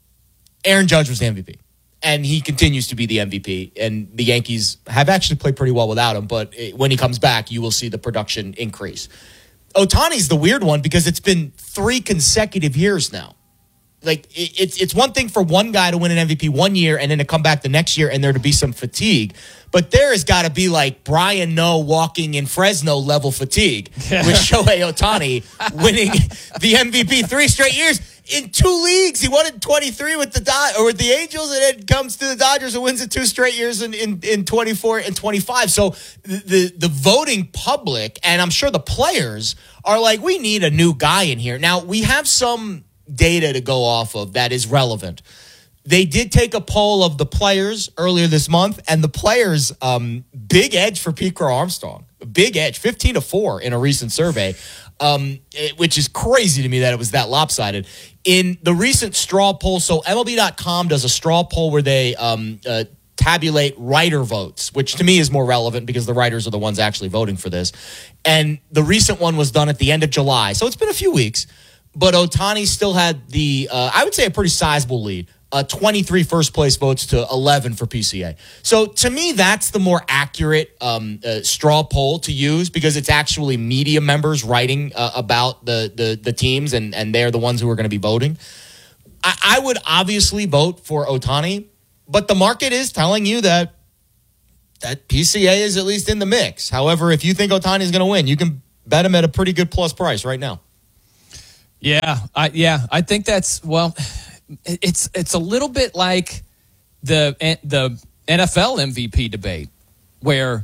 Aaron Judge was the MVP. And he continues to be the MVP. And the Yankees have actually played pretty well without him. But when he comes back, you will see the production increase. Ohtani's the weird one because it's been 3 consecutive years now. Like, it's one thing for one guy to win an MVP one year and then to come back the next year and there to be some fatigue. But there has got to be like Brian Noe walking in Fresno level fatigue with Shohei Ohtani winning the MVP 3 straight years. In 2 leagues, he won in 23 with the Angels, and then comes to the Dodgers and wins it 2 straight years in 24 and 25. So the voting public, and I'm sure the players, are like, we need a new guy in here. Now, we have some data to go off of that is relevant. They did take a poll of the players earlier this month, and the players, big edge for Pete Crow Armstrong. Big edge, 15-4 in a recent survey, which is crazy to me that it was that lopsided. In the recent straw poll, so MLB.com does a straw poll where they tabulate writer votes, which to me is more relevant because the writers are the ones actually voting for this. And the recent one was done at the end of July, so it's been a few weeks. But Ohtani still had I would say, a pretty sizable lead. 23 first-place votes to 11 for PCA. So to me, that's the more accurate straw poll to use because it's actually media members writing about the teams, and they're the ones who are going to be voting. I would obviously vote for Ohtani, but the market is telling you that PCA is at least in the mix. However, if you think Ohtani is going to win, you can bet him at a pretty good plus price right now. Yeah, I think that's, well, it's a little bit like the NFL MVP debate where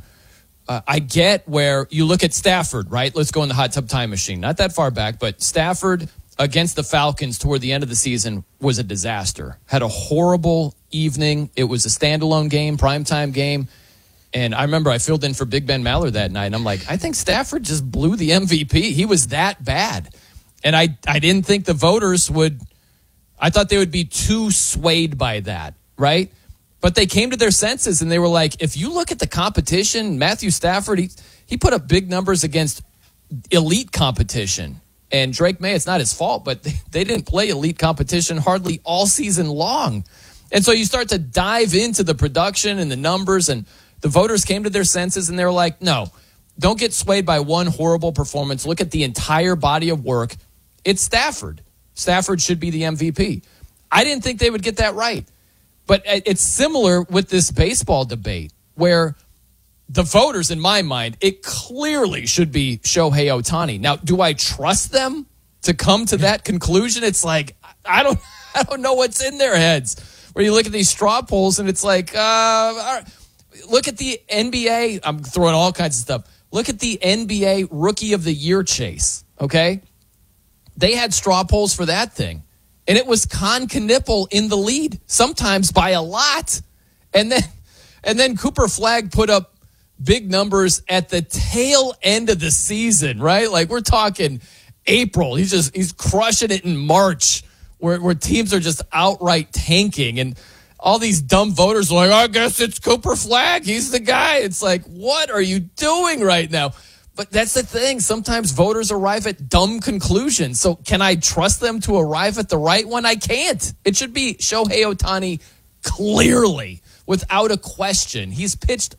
I get where you look at Stafford, right? Let's go in the hot tub time machine. Not that far back, but Stafford against the Falcons toward the end of the season was a disaster. Had a horrible evening. It was a standalone game, primetime game. And I remember I filled in for Big Ben Maller that night, and I'm like, I think Stafford just blew the MVP. He was that bad. And I didn't think the voters would – I thought they would be too swayed by that, right? But they came to their senses, and they were like, if you look at the competition, Matthew Stafford, he put up big numbers against elite competition. And Drake May, it's not his fault, but they didn't play elite competition hardly all season long. And so you start to dive into the production and the numbers, and the voters came to their senses, and they were like, no, don't get swayed by one horrible performance. Look at the entire body of work. It's Stafford. Stafford should be the MVP. I didn't think they would get that right. But it's similar with this baseball debate where the voters, in my mind, it clearly should be Shohei Ohtani. Now, do I trust them to come to that conclusion? It's like, I don't know what's in their heads. Where you look at these straw polls and it's like, all right. Look at the NBA. I'm throwing all kinds of stuff. Look at the NBA Rookie of the Year chase, okay? They had straw polls for that thing. And it was Con Knippel in the lead, sometimes by a lot. And then Cooper Flagg put up big numbers at the tail end of the season, right? Like we're talking April. He's crushing it in March where teams are just outright tanking. And all these dumb voters are like, I guess it's Cooper Flagg. He's the guy. It's like, what are you doing right now? But that's the thing. Sometimes voters arrive at dumb conclusions. So can I trust them to arrive at the right one? I can't. It should be Shohei Ohtani clearly, without a question. He's pitched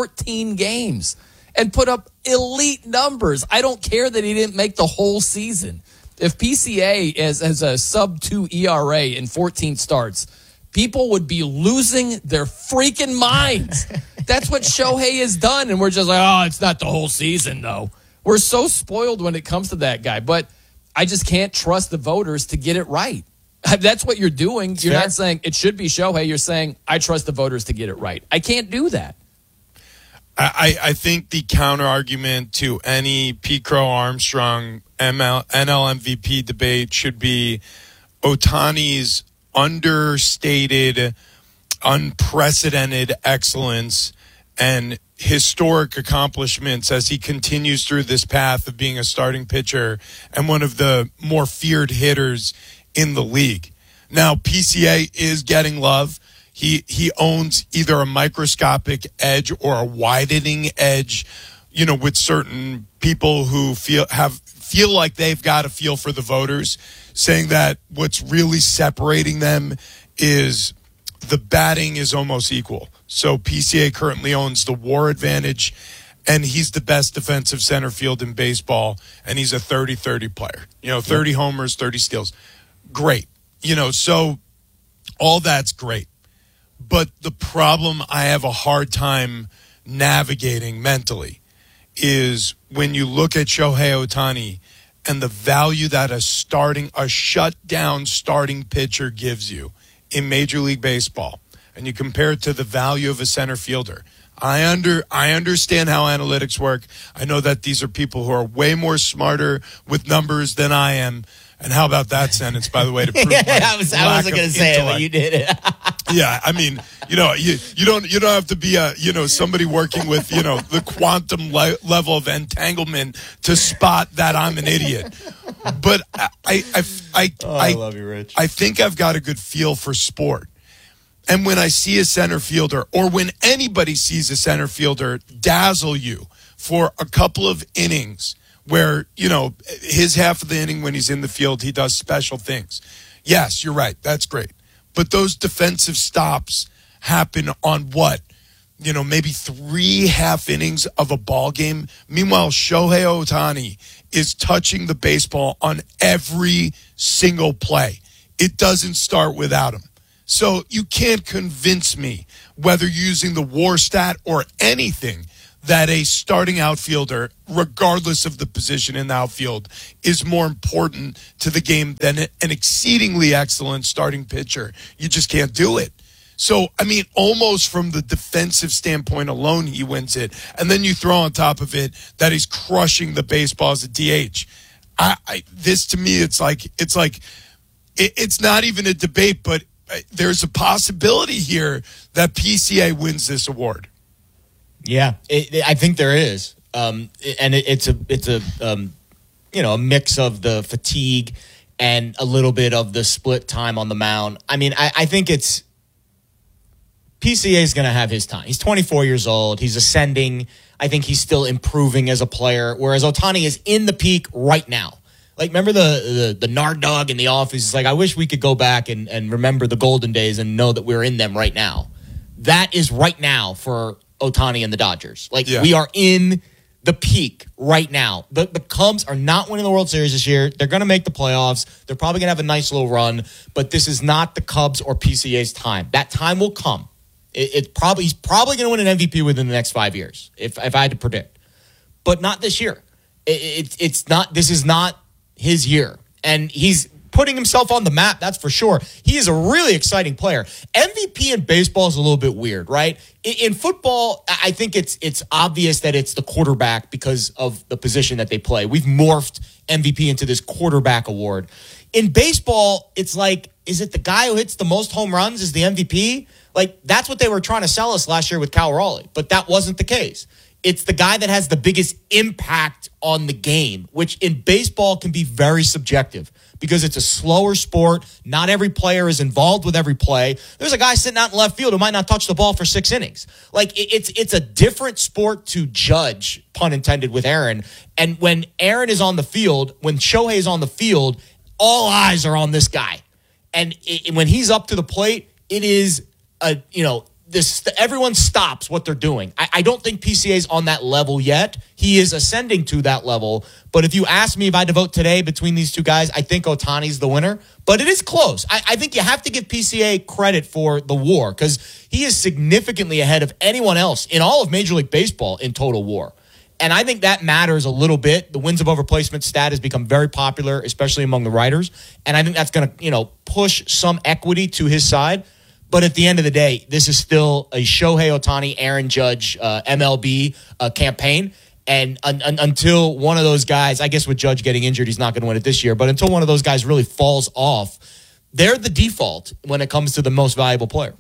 14 games and put up elite numbers. I don't care that he didn't make the whole season. If PCA has a sub-2 ERA in 14 starts, people would be losing their freaking minds. That's what Shohei has done, and we're just like, oh, it's not the whole season, though. We're so spoiled when it comes to that guy, but I just can't trust the voters to get it right. That's what you're doing. You're not saying it should be Shohei. You're saying, I trust the voters to get it right. I can't do that. I think the counter-argument to any Pete Crow-Armstrong NL MVP debate should be Ohtani's understated, unprecedented excellence and historic accomplishments as he continues through this path of being a starting pitcher and one of the more feared hitters in the league. Now, PCA is getting love. He owns either a microscopic edge or a widening edge, you know, with certain people who feel like they've got a feel for the voters, saying that what's really separating them is the batting is almost equal. So PCA currently owns the WAR advantage, and he's the best defensive center field in baseball, and he's a 30-30 player. 30 homers, 30 steals. Great. So all that's great. But the problem I have a hard time navigating mentally is when you look at Shohei Ohtani and the value that a shutdown starting pitcher gives you in Major League Baseball, and you compare it to the value of a center fielder. I understand how analytics work. I know that these are people who are way more smarter with numbers than I am. And how about that sentence, by the way, to prove I wasn't going to say it, but you did it. Yeah, I mean, you don't have to be somebody working with the quantum level of entanglement to spot that I'm an idiot. But I love you, Rich. I think I've got a good feel for sport. And when I see a center fielder, or when anybody sees a center fielder dazzle you for a couple of innings, where, his half of the inning when he's in the field, he does special things. Yes, you're right. That's great. but those defensive stops happen on what? Maybe 3 half innings of a ball game. Meanwhile, Shohei Ohtani is touching the baseball on every single play. It doesn't start without him. So you can't convince me, whether using the WAR stat or anything, that a starting outfielder, regardless of the position in the outfield, is more important to the game than an exceedingly excellent starting pitcher. You just can't do it. So, almost from the defensive standpoint alone, he wins it. And then you throw on top of it that he's crushing the baseball as a DH. This, to me, it's not even a debate, but there's a possibility here that PCA wins this award. Yeah, I think there is. And it's a mix of the fatigue and a little bit of the split time on the mound. I think it's PCA is going to have his time. He's 24 years old. He's ascending. I think he's still improving as a player, whereas Ohtani is in the peak right now. Like, remember the Nard Dog in The Office? It's like, I wish we could go back and remember the golden days and know that we're in them right now. That is right now for Ohtani and the Dodgers. We are in the peak right now. The Cubs are not winning the World Series this year. They're going to make the playoffs. They're probably going to have a nice little run, but this is not the Cubs or PCA's time. That time will come. He's probably going to win an MVP within the next 5 years, if I had to predict, but not this year. It's not. This is not his year, and he's putting himself on the map. That's for sure. He is a really exciting player. MVP in baseball is a little bit weird, right? In football, I think it's obvious that it's the quarterback because of the position that they play. We've morphed MVP into this quarterback award. In baseball, it's like, is it the guy who hits the most home runs is the MVP? Like, that's what they were trying to sell us last year with Cal Raleigh, but that wasn't the case. It's the guy that has the biggest impact on the game, which in baseball can be very subjective because it's a slower sport. Not every player is involved with every play. There's a guy sitting out in left field who might not touch the ball for 6 innings. Like, it's a different sport to judge, pun intended, with Aaron. And when Aaron is on the field, when Shohei is on the field, all eyes are on this guy. And when he's up to the plate, it is everyone stops what they're doing. I don't think PCA is on that level yet. He is ascending to that level. But if you ask me if I had to vote today between these two guys, I think Ohtani's the winner. But it is close. I think you have to give PCA credit for the WAR because he is significantly ahead of anyone else in all of Major League Baseball in total WAR. And I think that matters a little bit. The wins above replacement stat has become very popular, especially among the writers. And I think that's going to, push some equity to his side. But at the end of the day, this is still a Shohei Ohtani, Aaron Judge, MLB campaign. And until one of those guys, I guess with Judge getting injured, he's not going to win it this year. But until one of those guys really falls off, they're the default when it comes to the most valuable player.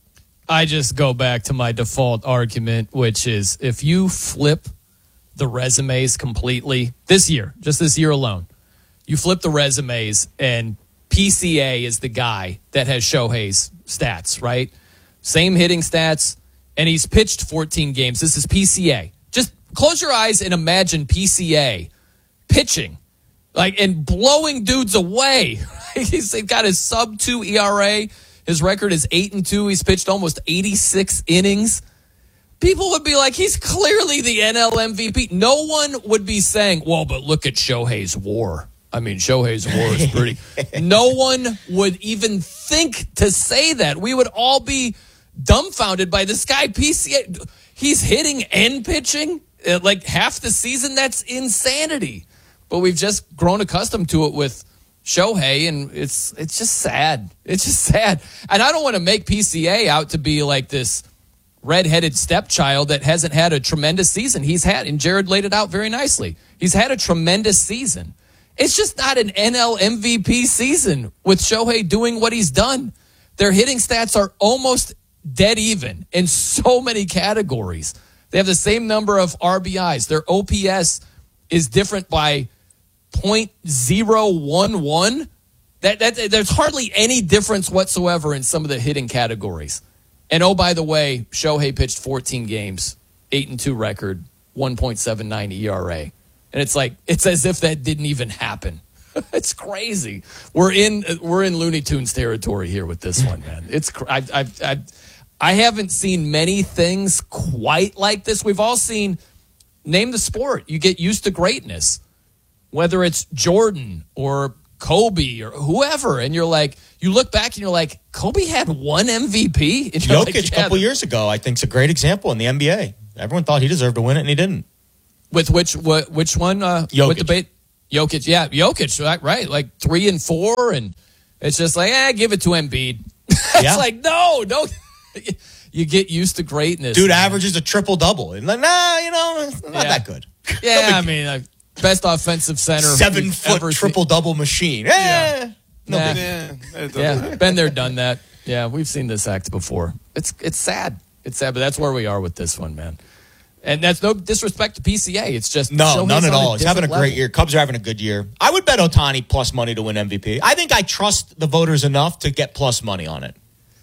I just go back to my default argument, which is if you flip the resumes completely this year, just this year alone, you flip the resumes and PCA is the guy that has Shohei's stats, right? Same hitting stats, and he's pitched 14 games. This is PCA. Just close your eyes and imagine PCA pitching, and blowing dudes away. He's got his sub-2 ERA. His record is 8-2. He's pitched almost 86 innings. People would be like, he's clearly the NL MVP. No one would be saying, well, but look at Shohei's WAR. Shohei's WAR is pretty. No one would even think to say that. We would all be dumbfounded by this guy, PCA. He's hitting and pitching like half the season. That's insanity. But we've just grown accustomed to it with Shohei, and it's just sad. It's just sad. And I don't want to make PCA out to be like this redheaded stepchild that hasn't had a tremendous season. And Jared laid it out very nicely. He's had a tremendous season. It's just not an NL MVP season with Shohei doing what he's done. Their hitting stats are almost dead even in so many categories. They have the same number of RBIs. Their OPS is different by 0.011. There's hardly any difference whatsoever in some of the hitting categories. And oh, by the way, Shohei pitched 14 games, 8-2 record, 1.79 ERA. And it's as if that didn't even happen. It's crazy. We're in Looney Tunes territory here with this one, man. It's I haven't seen many things quite like this. We've all seen, name the sport. You get used to greatness, whether it's Jordan or Kobe or whoever, and you're like, you look back and you're like, Kobe had one MVP. And Jokic a couple years ago, I think, is a great example in the NBA. Everyone thought he deserved to win it, and he didn't. With which one? Jokic. With debate? Jokic, yeah, Jokic, right? Like 3 and 4, and it's just like, give it to Embiid. It's like, no. You get used to greatness. Dude averages a triple-double. And like, it's not that good. Yeah, I mean, best offensive center. 7-foot triple-double machine. Been there, done that. Yeah, we've seen this act before. It's sad. It's sad, but that's where we are with this one, man. And that's no disrespect to PCA. It's just none at all. He's having a great year. Cubs are having a good year. I would bet Ohtani plus money to win MVP. I think I trust the voters enough to get plus money on it.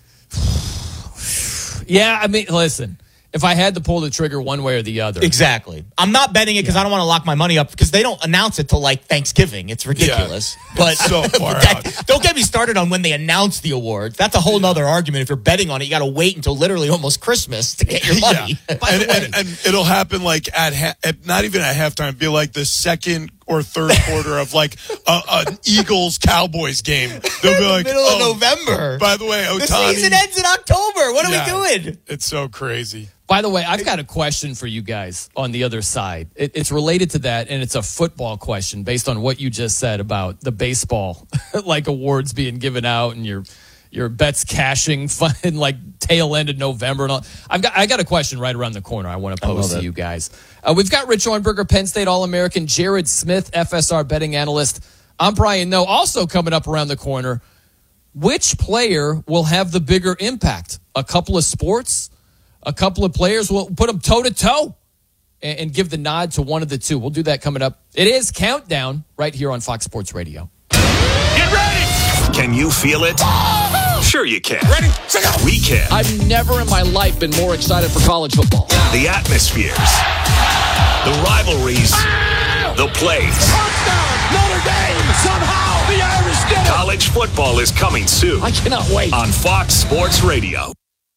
Yeah, I mean, listen, if I had to pull the trigger one way or the other. Exactly. I'm not betting it because I don't want to lock my money up because they don't announce it till like Thanksgiving. It's ridiculous. Yeah, but so far out. Don't get me started on when they announce the awards. That's a whole nother argument. If you're betting on it, you got to wait until literally almost Christmas to get your money. Yeah. And it'll happen like at not even at halftime. It'll be like the second or third quarter of like an Eagles-Cowboys game. They'll be like, middle of November. By the way, Ohtani. The season ends in October. What are we doing? It's so crazy. By the way, I've got a question for you guys on the other side. It's related to that, and it's a football question based on what you just said about the baseball like awards being given out and your bets cashing in like tail end of November and all. I got a question right around the corner I want to pose to you guys. We've got Rich Ohrnberger, Penn State All-American, Jared Smith, FSR betting analyst. I'm Brian Noe. Also coming up around the corner, which player will have the bigger impact? A couple of sports? A couple of players? Will put them toe-to-toe and give the nod to one of the two. We'll do that coming up. It is Countdown right here on Fox Sports Radio. Get ready! Can you feel it? Sure you can. Ready? We can. I've never in my life been more excited for college football. The atmospheres. The rivalries. The plays. Touchdown! Notre Dame! Somehow the Irish did it! College football is coming soon. I cannot wait. On Fox Sports Radio.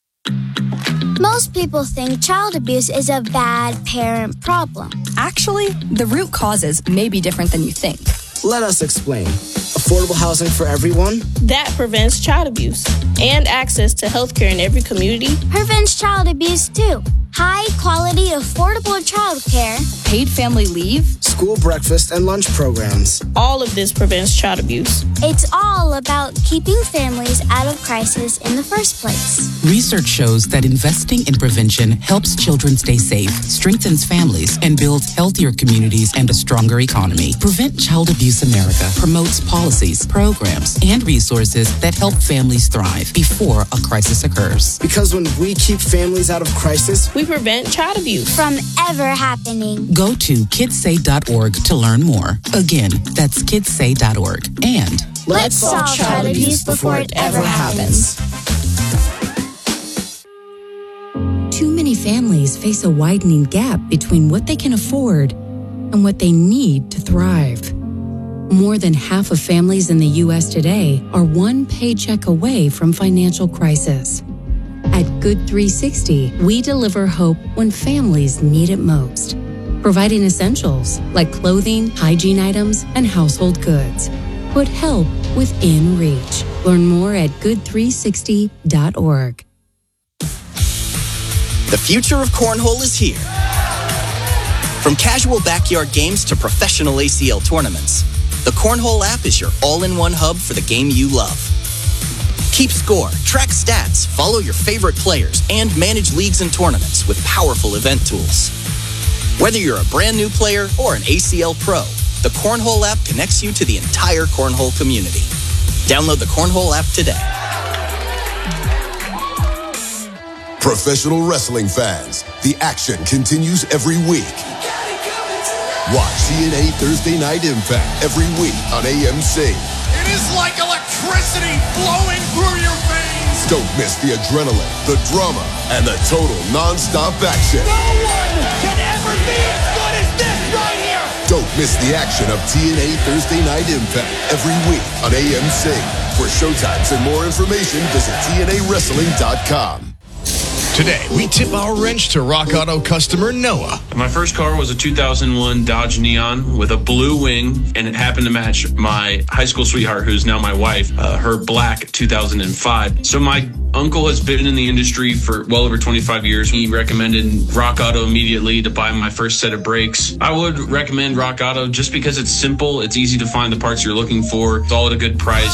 Most people think child abuse is a bad parent problem. Actually, the root causes may be different than you think. Let us explain. Affordable housing for everyone? That prevents child abuse. And access to health care in every community. Prevents child abuse, too. High-quality, affordable child care. Paid family leave. School breakfast and lunch programs. All of this prevents child abuse. It's all about keeping families out of crisis in the first place. Research shows that investing in prevention helps children stay safe, strengthens families, and builds healthier communities and a stronger economy. Prevent Child Abuse America promotes policies, programs, and resources that help families thrive before a crisis occurs. Because when we keep families out of crisis, we prevent child abuse from ever happening. Go to kidssay.org to learn more. Again, that's kidssay.org. And let's solve child abuse before it ever happens. Too many families face a widening gap between what they can afford and what they need to thrive. More than half of families in the U.S. today are one paycheck away from financial crisis. At Good 360, we deliver hope when families need it most, providing essentials like clothing, hygiene items, and household goods. Put help within reach. Learn more at good360.org. The future of cornhole is here. From casual backyard games to professional ACL tournaments, the Cornhole app is your all-in-one hub for the game you love. Keep score, track stats, follow your favorite players, and manage leagues and tournaments with powerful event tools. Whether you're a brand new player or an ACL pro, the Cornhole app connects you to the entire Cornhole community. Download the Cornhole app today. Professional wrestling fans, the action continues every week. Watch TNA Thursday Night Impact every week on AMC. It is like electricity flowing through your veins. Don't miss the adrenaline, the drama, and the total non-stop action. No one can ever be as good as this right here. Don't miss the action of TNA Thursday Night Impact every week on AMC. For showtimes and more information, visit TNAWrestling.com. Today, we tip our wrench to Rock Auto customer Noah. My first car was a 2001 Dodge Neon with a blue wing, and it happened to match my high school sweetheart, who's now my wife, her black 2005. So my uncle has been in the industry for well over 25 years. He recommended Rock Auto immediately to buy my first set of brakes. I would recommend Rock Auto just because it's simple, it's easy to find the parts you're looking for, it's all at a good price.